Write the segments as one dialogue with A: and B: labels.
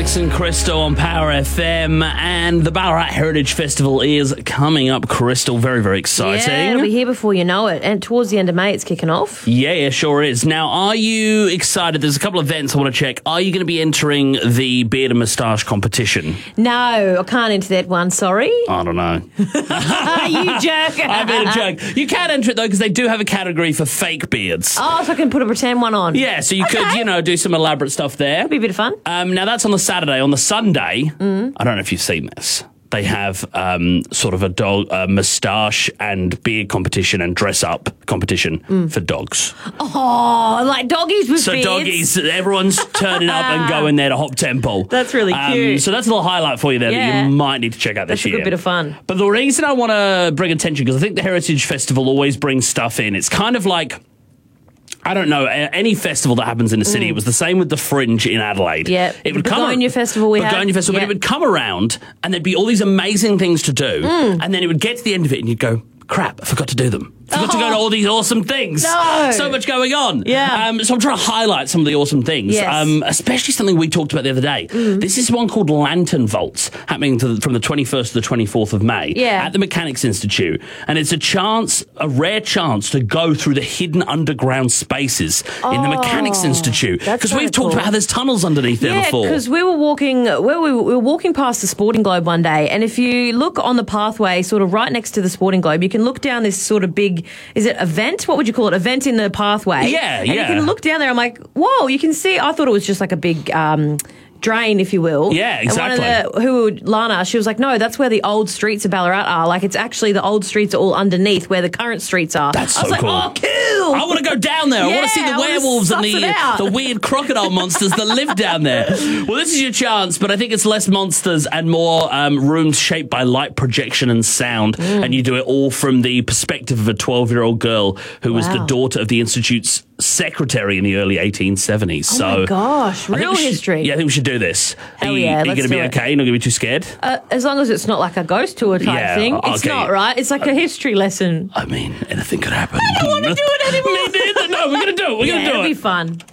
A: Alex and Crystal on Power FM, and the Ballarat Heritage Festival is coming up, Crystal. Very, very exciting.
B: Yeah, it'll be here before you know it. And towards the end of May, it's kicking off.
A: Yeah, sure is. Now, are you excited? There's a couple of events I want to check. Are you going to be entering the beard and moustache competition?
B: No, I can't enter that one, sorry.
A: I don't know.
B: You jerk.
A: I'm being a joke. You can enter it, though, because they do have a category for fake beards.
B: Oh, so I can put a pretend one on.
A: Yeah, so you could, do some elaborate stuff there.
B: That'd be a bit of fun.
A: Now, that's on the Saturday. On the Sunday, I don't know if you've seen this. They have sort of a moustache and beard competition and dress-up competition for dogs.
B: Oh, like doggies with beards?
A: So doggies, everyone's turning up and going there to Hop Temple.
B: That's really cute.
A: So that's a little highlight for you there that you might need to check out this year.
B: That's a good bit of fun.
A: But the reason I want to bring attention, because I think the Heritage Festival always brings stuff in. It's kind of like, I don't know, any festival that happens in the city. It was the same with the Fringe in Adelaide.
B: Yeah,
A: it would
B: Begonia Festival we had.
A: Begonia Festival, but it would come around and there'd be all these amazing things to do, and then it would get to the end of it and you'd go, crap, I forgot to do them. Forgot to go to all these awesome things.
B: No.
A: So much going on.
B: Yeah.
A: So I'm trying to highlight some of the awesome things.
B: Yes.
A: Especially something we talked about the other day. This is one called Lantern Vaults, happening from the 21st to the 24th of May at the Mechanics Institute. And it's a rare chance to go through the hidden underground spaces in the Mechanics Institute. Because we've talked about how there's tunnels underneath there before.
B: Yeah, because we were walking past the Sporting Globe one day, and if you look on the pathway sort of right next to the Sporting Globe, you can look down this sort of big, is it a vent? What would you call it? A vent in the pathway.
A: Yeah,
B: and you can look down there. I'm like, whoa, you can see. I thought it was just like a big drain, if you will.
A: Yeah, exactly.
B: And Lana, she was like, no, that's where the old streets of Ballarat are. Like, it's actually the old streets are all underneath where the current streets are.
A: That's so
B: I was
A: cool.
B: like, oh, cool.
A: I want to go down there. I want to see the werewolves and the weird crocodile monsters that live down there. Well, this is your chance, but I think it's less monsters and more rooms shaped by light projection and sound. And you do it all from the perspective of a 12-year-old girl who was the daughter of the Institute's secretary in the early 1870s.
B: Oh my gosh, real history.
A: Yeah, I think we should do this.
B: Hell yeah,
A: Are you going to be okay? You're not going to be too scared?
B: As long as it's not like a ghost tour type thing. It's not, right? It's like a history lesson.
A: I mean, anything could happen.
B: I don't want to do it anymore.
A: Me neither. No, we're going to do it. We're going to do it.
B: It'll be fun.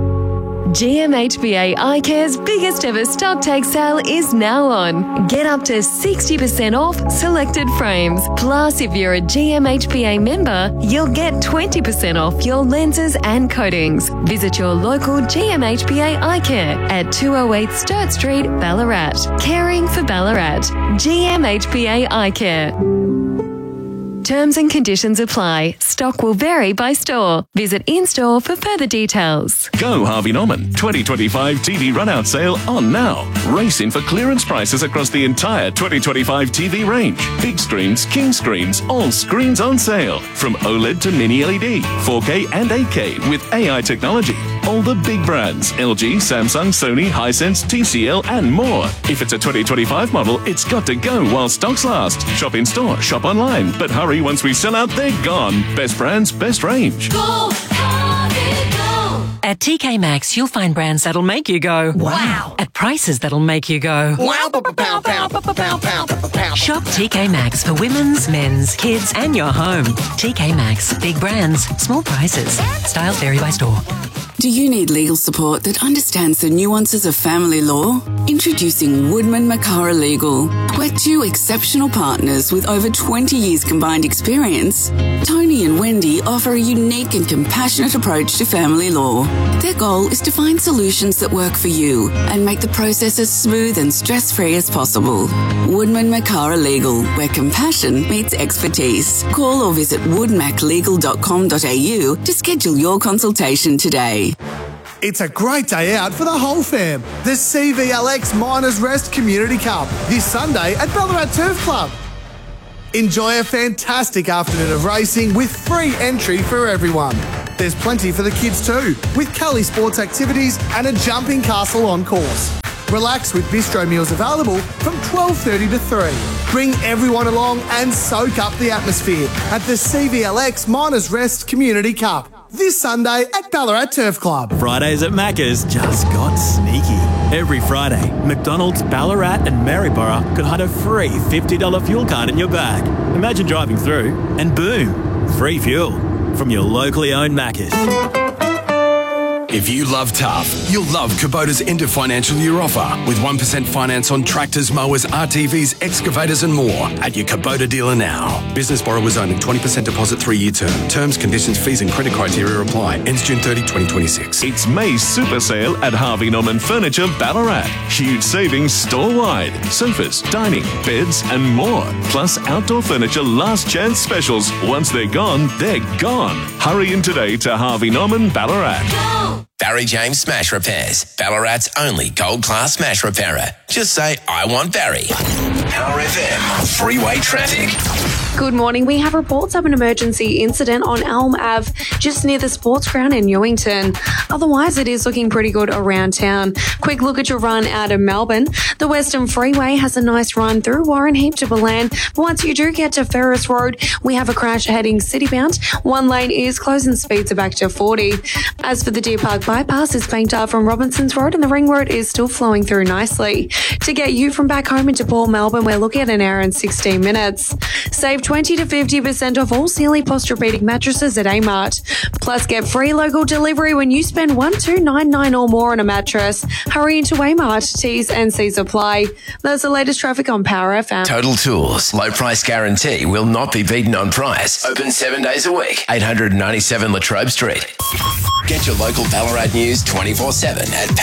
C: GMHBA iCare's biggest ever stock take sale is now on. Get up to 60% off selected frames. Plus, if you're a GMHBA member, you'll get 20% off your lenses and coatings. Visit your local GMHBA iCare at 208 Sturt Street, Ballarat. Caring for Ballarat. GMHBA iCare. Terms and conditions apply. Stock will vary by store. Visit in-store for further details.
D: Go Harvey Norman 2025 TV run-out sale on now. Race in for clearance prices across the entire 2025 TV range. Big screens, king screens, all screens on sale. From OLED to mini LED, 4K and 8K with AI technology. All the big brands, LG, Samsung, Sony, Hisense, TCL and more. If it's a 2025 model, it's got to go while stocks last. Shop in store, shop online. But hurry, once we sell out, they're gone. Best brands, best range.
E: Go, Harvey, go.
F: At TK Maxx, you'll find brands that'll make you go, wow. At prices that'll make you go, wow. Shop TK Maxx for women's, men's, kids and your home. TK Maxx. Big brands, small prices. Styles vary by store.
G: Do you need legal support that understands the nuances of family law? Introducing Woodman Makara Legal. We're two exceptional partners with over 20 years combined experience. Tony and Wendy offer a unique and compassionate approach to family law. Their goal is to find solutions that work for you and make the process as smooth and stress-free as possible. Woodman Makara Legal, where compassion meets expertise. Call or visit woodmaclegal.com.au to schedule your consultation today.
H: It's a great day out for the whole fam. The CVLX Miners Rest Community Cup this Sunday at Ballarat Turf Club. Enjoy a fantastic afternoon of racing with free entry for everyone. There's plenty for the kids too, with Kelly sports activities and a jumping castle on course. Relax with bistro meals available from 12:30 to 3. Bring everyone along and soak up the atmosphere at the CVLX Miners Rest Community Cup this Sunday at Ballarat Turf Club.
I: Fridays at Macca's just got sneaky. Every Friday, McDonald's, Ballarat and Maryborough could hide a free $50 fuel card in your bag. Imagine driving through and boom, free fuel from your locally owned Macca's.
J: If you love tough, you'll love Kubota's end of financial year offer with 1% finance on tractors, mowers, RTVs, excavators and more at your Kubota dealer now. Business borrowers only, 20% deposit, 3-year term. Terms, conditions, fees and credit criteria apply. Ends June 30, 2026.
D: It's May's super sale at Harvey Norman Furniture Ballarat. Huge savings store-wide. Sofas, dining, beds and more. Plus outdoor furniture last chance specials. Once they're gone, they're gone. Hurry in today to Harvey Norman Ballarat.
E: Go!
K: Barry James Smash Repairs, Ballarat's only gold-class smash repairer. Just say, I want Barry. Power FM, freeway traffic.
L: Good morning. We have reports of an emergency incident on Elm Ave, just near the sports ground in Newington. Otherwise, it is looking pretty good around town. Quick look at your run out of Melbourne. The Western Freeway has a nice run through Warren Heap to Balan. But once you do get to Ferris Road, we have a crash heading citybound. One lane is closed and speeds are back to 40. As for the Deer Park bypass, it's banked up from Robinson's Road and the Ring Road is still flowing through nicely. To get you from back home into Port Melbourne, we're looking at an hour and 16 minutes. Save 20 to 50% off all Sealy Posturepedic mattresses at Amart. Plus, get free local delivery when you spend $1,299 or more on a mattress. Hurry into Amart. T's and C's apply. There's the latest traffic on Power FM.
K: Total Tools, low price guarantee, will not be beaten on price. Open 7 days a week. 897 Latrobe Street. Get your local Ballarat news 24/7 at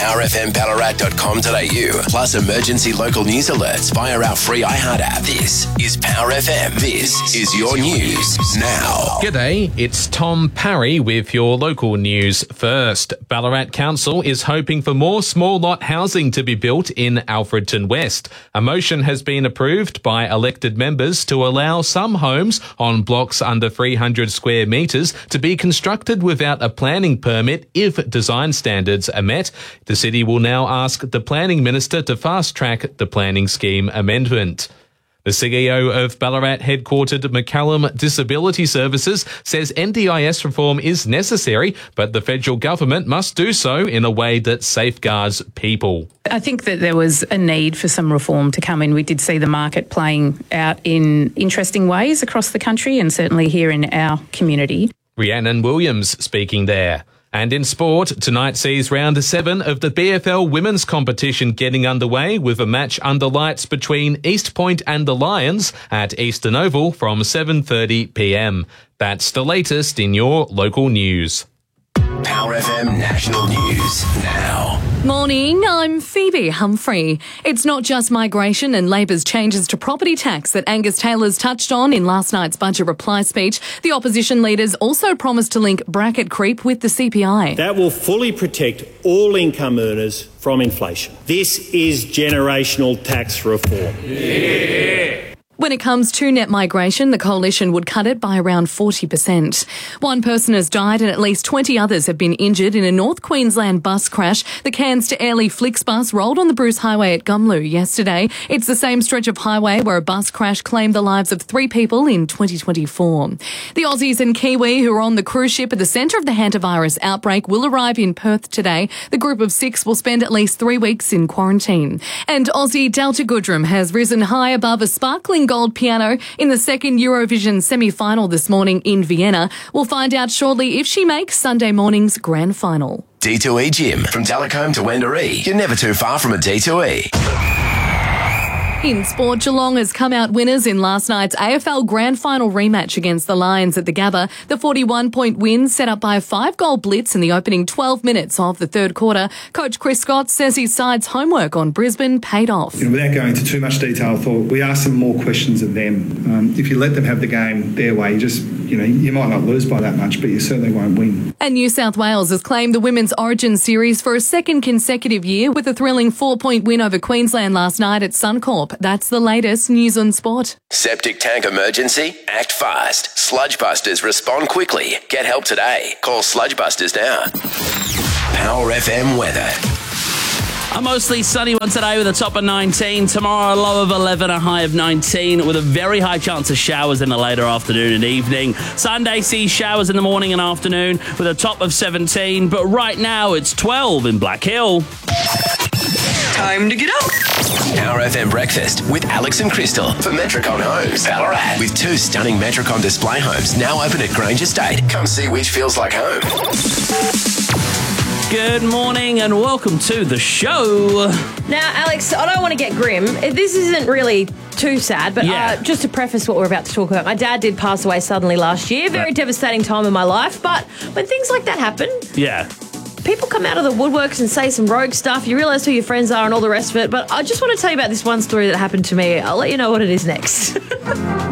K: powerfmballarat.com.au. Plus emergency local news alerts via our free iHeart app. This is Power FM. This is your news now.
M: G'day, it's Tom Parry with your local news first. Ballarat Council is hoping for more small lot housing to be built in Alfredton West. A motion has been approved by elected members to allow some homes on blocks under 300 square metres to be constructed without a planning permit if design standards are met. The city will now ask the Planning Minister to fast-track the planning scheme amendment. The CEO of Ballarat headquartered McCallum Disability Services says NDIS reform is necessary, but the federal government must do so in a way that safeguards people.
N: I think that there was a need for some reform to come in. We did see the market playing out in interesting ways across the country and certainly here in our community.
M: Rhiannon Williams speaking there. And in sport, tonight sees round 7 of the BFL women's competition getting underway with a match under lights between East Point and the Lions at Eastern Oval from 7:30pm. That's the latest in your local news.
K: Power FM National News now.
C: Morning, I'm Phoebe Humphrey. It's not just migration and Labor's changes to property tax that Angus Taylor's touched on in last night's budget reply speech. The opposition leaders also promised to link bracket creep with the CPI.
O: That will fully protect all income earners from inflation. This is generational tax reform.
C: Yeah. When it comes to net migration, the coalition would cut it by around 40%. One person has died and at least 20 others have been injured in a North Queensland bus crash. The Cairns to Airlie Flix bus rolled on the Bruce Highway at Gumlu yesterday. It's the same stretch of highway where a bus crash claimed the lives of 3 people in 2024. The Aussies and Kiwi who are on the cruise ship at the centre of the hantavirus outbreak will arrive in Perth today. The group of 6 will spend at least 3 weeks in quarantine. And Aussie Delta Goodrem has risen high above a sparkling gold piano in the second Eurovision semi-final this morning in Vienna. We'll find out shortly if she makes Sunday morning's grand final.
K: D2E Gym. From Telecombe to Wendouree. You're never too far from a D2E.
C: In sport, Geelong has come out winners in last night's AFL Grand Final rematch against the Lions at the Gabba. The 41-point win set up by a 5-goal blitz in the opening 12 minutes of the third quarter. Coach Chris Scott says his side's homework on Brisbane paid off.
P: Without going into too much detail, I thought we asked them more questions of them. If you let them have the game their way, you might not lose by that much, but you certainly won't win.
C: And New South Wales has claimed the Women's Origin Series for a second consecutive year with a thrilling 4-point win over Queensland last night at Suncorp. That's the latest news on sport.
K: Septic tank emergency? Act fast. Sludgebusters respond quickly. Get help today. Call Sludgebusters now. Power FM weather.
A: A mostly sunny one today with a top of 19. Tomorrow, a low of 11, a high of 19, with a very high chance of showers in the later afternoon and evening. Sunday sees showers in the morning and afternoon with a top of 17, but right now it's 12 in Black Hill.
K: Time to get up. Power FM Breakfast with Alex and Crystal for Metricon Homes, Ballarat. With 2 stunning Metricon display homes now open at Grange Estate. Come see which feels like home.
A: Good morning and welcome to the show.
B: Now, Alex, I don't want to get grim. This isn't really too sad, but just to preface what we're about to talk about, my dad did pass away suddenly last year. Very devastating time in my life, but when things like that happen, people come out of the woodworks and say some rogue stuff. You realise who your friends are and all the rest of it, but I just want to tell you about this one story that happened to me. I'll let you know what it is next.